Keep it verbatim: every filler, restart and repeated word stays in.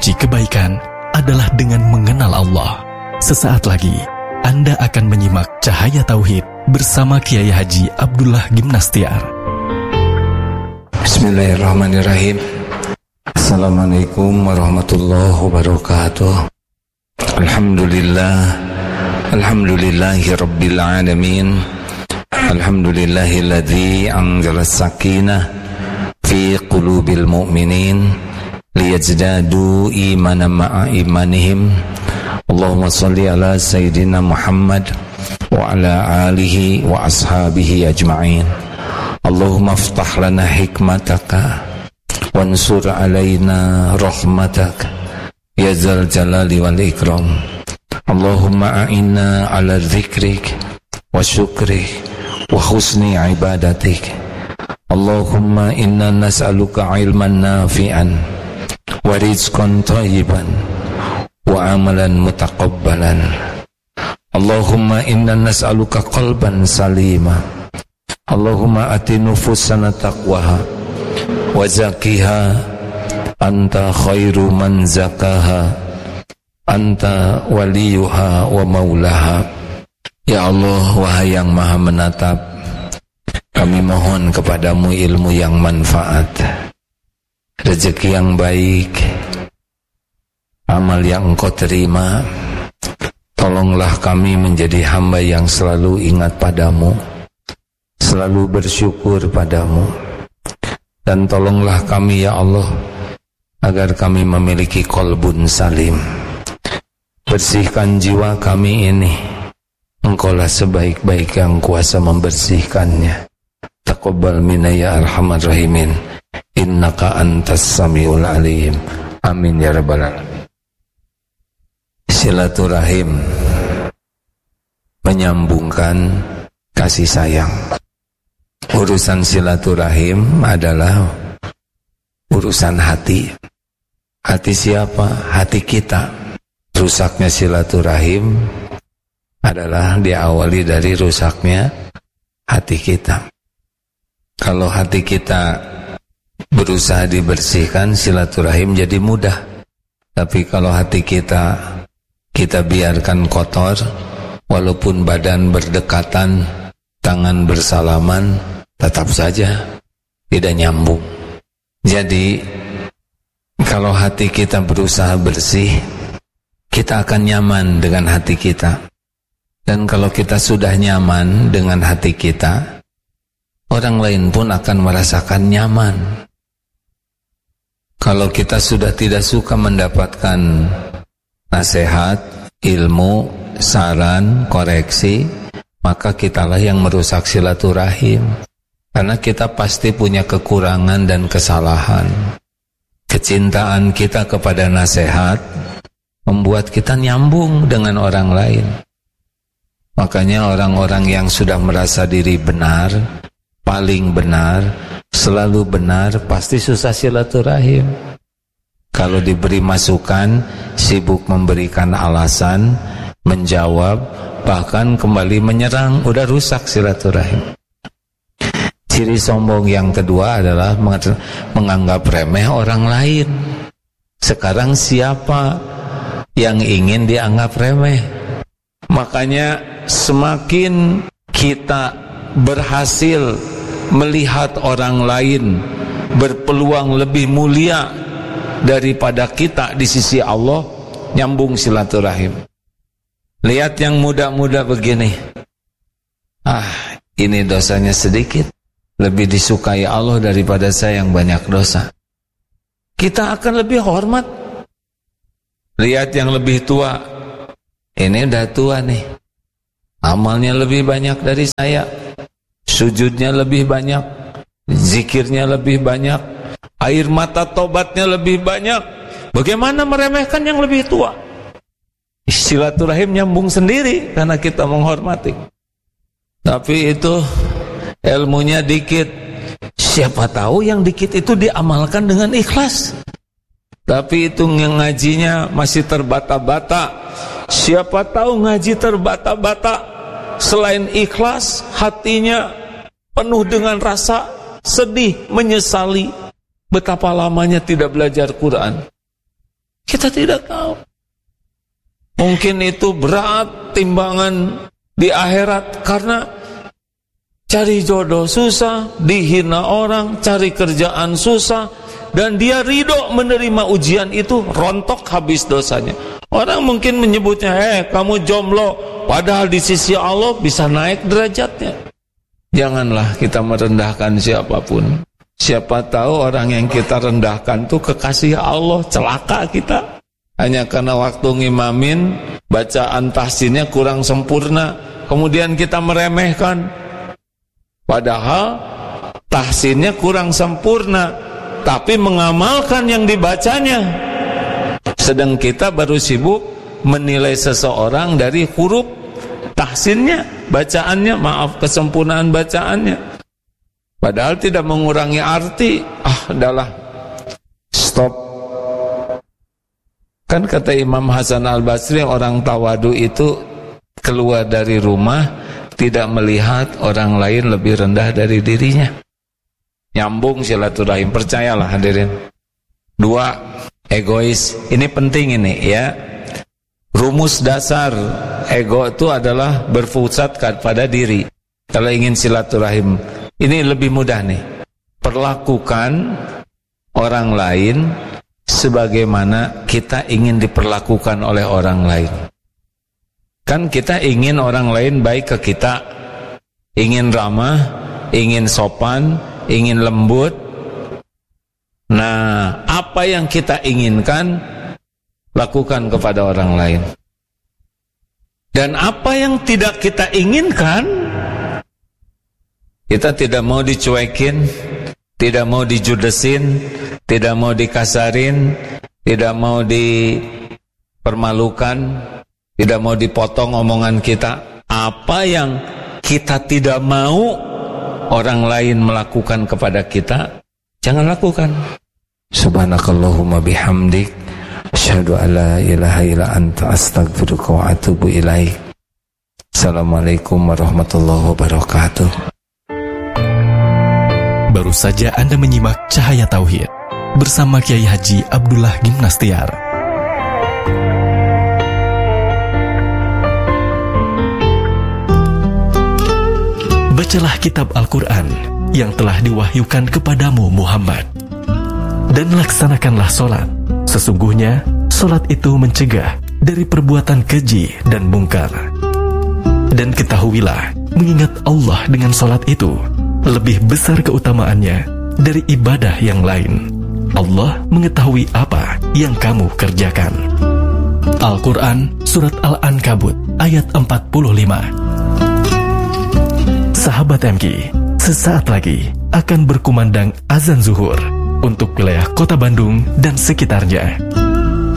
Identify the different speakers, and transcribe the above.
Speaker 1: kunci kebaikan adalah dengan mengenal Allah. Sesaat lagi, Anda akan menyimak Cahaya Tauhid bersama Kiai Haji Abdullah Gimnastiar.
Speaker 2: Bismillahirrahmanirrahim. Assalamualaikum warahmatullahi wabarakatuh. Alhamdulillah, alhamdulillahi rabbil alamin. Alhamdulillahilladzi anzala as-sakinah fi qulubil mu'minin liyazdadu imanan ma'a imanihim. Allahumma salli ala sayyidina Muhammad wa ala alihi wa ashabihi ajma'in. Allahumma aftah lana hikmataka wansur alaina rahmataka ya zal jalali wal ikram. Allahumma a'inna ala dzikrik wa syukrik wa husni ibadatik. Allahumma inna nas'aluka ilman nafi'an wa rizqan thayyiban wa amalan mutaqabbalan. Allahumma inna nas'aluka qalban salima. Allahumma ati nufusana taqwaha wa zakiha anta khairu man zakaha anta waliyuha wa maulaha. Ya Allah, wahai yang maha menatap, kami mohon kepadamu ilmu yang manfaat, rezeki yang baik, amal yang engkau terima. Tolonglah kami menjadi hamba yang selalu ingat padamu, selalu bersyukur padamu. Dan tolonglah kami ya Allah, agar kami memiliki qalbun salim. Bersihkan jiwa kami ini, Engkaulah sebaik-baik yang kuasa membersihkannya. Taqabbal minna ya arhamar rahimin, innaka antas samiul alim. Amin ya rabbal alamin. Silaturahim menyambungkan kasih sayang. Urusan silaturahim adalah urusan hati. Hati siapa? Hati kita. Rusaknya silaturahim adalah diawali dari rusaknya hati kita. Kalau hati kita berusaha dibersihkan, silaturahim jadi mudah. Tapi kalau hati kita kita biarkan kotor, walaupun badan berdekatan, tangan bersalaman, tetap saja tidak nyambung. Jadi kalau hati kita berusaha bersih, kita akan nyaman dengan hati kita. Dan kalau kita sudah nyaman dengan hati kita, orang lain pun akan merasakan nyaman. Kalau kita sudah tidak suka mendapatkan nasihat, ilmu, saran, koreksi, maka kitalah yang merusak silaturahim. Karena kita pasti punya kekurangan dan kesalahan. Kecintaan kita kepada nasihat membuat kita nyambung dengan orang lain. Makanya orang-orang yang sudah merasa diri benar, paling benar, selalu benar, pasti susah silaturahim. Kalau diberi masukan, sibuk memberikan alasan, menjawab, bahkan kembali menyerang, udah rusak silaturahim. Ciri sombong yang kedua adalah menganggap remeh orang lain. Sekarang siapa yang ingin dianggap remeh? Makanya semakin kita berhasil melihat orang lain berpeluang lebih mulia daripada kita di sisi Allah, nyambung silaturahim. Lihat yang muda-muda begini, ah ini dosanya sedikit, lebih disukai Allah daripada saya yang banyak dosa, kita akan lebih hormat. Lihat yang lebih tua, ini udah tua nih, amalnya lebih banyak dari saya, sujudnya lebih banyak, zikirnya lebih banyak, air mata tobatnya lebih banyak. Bagaimana meremehkan yang lebih tua? Silaturahim nyambung sendiri karena kita menghormati. Tapi itu ilmunya dikit. Siapa tahu yang dikit itu diamalkan dengan ikhlas. Tapi itu yang ngajinya masih terbata-bata. Siapa tahu ngaji terbata-bata, selain ikhlas, hatinya penuh dengan rasa sedih, menyesali betapa lamanya tidak belajar Quran. Kita tidak tahu. Mungkin itu berat timbangan di akhirat karena cari jodoh susah, dihina orang, cari kerjaan susah, dan dia ridho menerima ujian itu, rontok habis dosanya. Orang mungkin menyebutnya, eh kamu jomblo, padahal di sisi Allah bisa naik derajatnya. Janganlah kita merendahkan siapapun. Siapa tahu orang yang kita rendahkan itu kekasih Allah, celaka kita. Hanya karena waktu ngimamin, bacaan tahsinnya kurang sempurna, kemudian kita meremehkan. Padahal tahsinnya kurang sempurna, tapi mengamalkan yang dibacanya. Sedang kita baru sibuk menilai seseorang dari huruf tahsinnya, bacaannya, maaf, kesempurnaan bacaannya. Padahal tidak mengurangi arti. Ah, adalah stop. Kan kata Imam Hasan Al-Basri, orang tawadu itu keluar dari rumah tidak melihat orang lain lebih rendah dari dirinya. Nyambung silaturahim, percayalah hadirin. Dua, egois. Ini penting ini ya. Rumus dasar ego itu adalah berpusat pada diri. Kalau ingin silaturahim, ini lebih mudah nih. Perlakukan orang lain sebagaimana kita ingin diperlakukan oleh orang lain. Kan kita ingin orang lain baik ke kita, ingin ramah, ingin sopan, ingin lembut. Nah, apa yang kita inginkan, lakukan kepada orang lain. Dan apa yang tidak kita inginkan, kita tidak mau dicuekin, tidak mau dijudesin, tidak mau dikasarin, tidak mau dipermalukan, tidak mau dipotong omongan kita. Apa yang kita tidak mau orang lain melakukan kepada kita, jangan lakukan. Subhanakallahumma bihamdik, asyhadu an la ilaha illa anta, astaghfiruka wa atubu ilaik. Assalamualaikum warahmatullahi wabarakatuh.
Speaker 1: Baru saja Anda menyimak Cahaya Tauhid bersama Kiai Haji Abdullah Gimnastiar. Bacalah kitab Al-Quran yang telah diwahyukan kepadamu Muhammad, dan laksanakanlah solat. Sesungguhnya solat itu mencegah dari perbuatan keji dan mungkar. Dan ketahuilah, mengingat Allah dengan solat itu lebih besar keutamaannya dari ibadah yang lain. Allah mengetahui apa yang kamu kerjakan. Al-Quran Surat Al-Ankabut ayat empat puluh lima. Sahabat M Q, sesaat lagi akan berkumandang azan zuhur untuk wilayah Kota Bandung dan sekitarnya.